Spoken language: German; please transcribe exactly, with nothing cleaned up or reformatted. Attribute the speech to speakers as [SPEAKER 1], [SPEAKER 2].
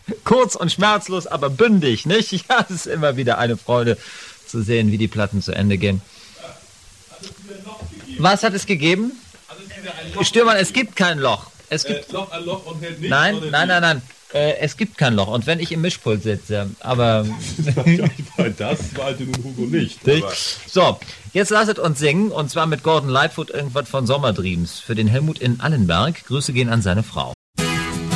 [SPEAKER 1] Kurz und schmerzlos, aber bündig, nicht? Ja, es ist immer wieder eine Freude zu sehen, wie die Platten zu Ende gehen. Was hat es gegeben? Stürmann, es gibt kein Loch. Es gibt
[SPEAKER 2] äh, Loch an Loch und hält nicht.
[SPEAKER 1] Nein, nein, nein, nein. Äh, es gibt kein Loch. Und wenn ich im Mischpult sitze, aber...
[SPEAKER 2] Das wollte nun Hugo nicht.
[SPEAKER 1] Aber so, jetzt lasset uns singen. Und zwar mit Gordon Lightfoot irgendwas von Sommerdreams. Für den Helmut in Allenberg. Grüße gehen an seine Frau.